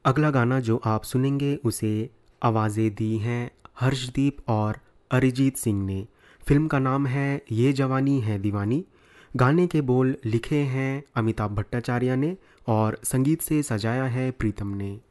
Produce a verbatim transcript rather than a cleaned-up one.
अगला गाना जो आप सुनेंगे उसे आवाज़ें दी हैं हर्षदीप और अरिजीत सिंह ने। फिल्म का नाम है ये जवानी है दीवानी। गाने के बोल लिखे हैं अमिताभ भट्टाचार्य ने और संगीत से सजाया है प्रीतम ने।